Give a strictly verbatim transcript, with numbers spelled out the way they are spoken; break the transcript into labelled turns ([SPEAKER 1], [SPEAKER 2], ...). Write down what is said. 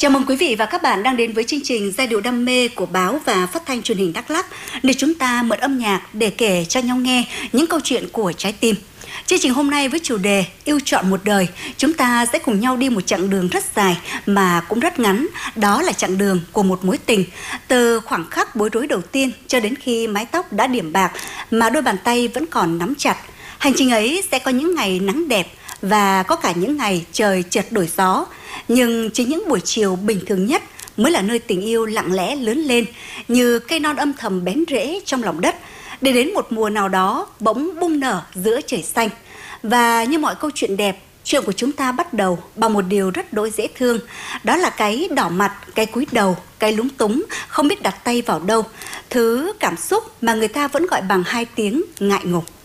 [SPEAKER 1] Chào mừng quý vị và các bạn đang đến với chương trình Giai điệu đam mê của báo và phát thanh truyền hình Đắk Lắk, nơi chúng ta mượn âm nhạc để kể cho nhau nghe những câu chuyện của trái tim. Chương trình hôm nay với chủ đề Yêu trọn một đời, chúng ta sẽ cùng nhau đi một chặng đường rất dài mà cũng rất ngắn, đó là chặng đường của một mối tình. Từ khoảng khắc bối rối đầu tiên cho đến khi mái tóc đã điểm bạc mà đôi bàn tay vẫn còn nắm chặt. Hành trình ấy sẽ có những ngày nắng đẹp và có cả những ngày trời chợt đổi gió. Nhưng chính những buổi chiều bình thường nhất mới là nơi tình yêu lặng lẽ lớn lên, như cây non âm thầm bén rễ trong lòng đất, để đến một mùa nào đó bỗng bung nở giữa trời xanh. Và như mọi câu chuyện đẹp, chuyện của chúng ta bắt đầu bằng một điều rất đỗi dễ thương. Đó là cái đỏ mặt, cái cúi đầu, cái lúng túng, không biết đặt tay vào đâu. Thứ cảm xúc mà người ta vẫn gọi bằng hai tiếng ngại ngùng.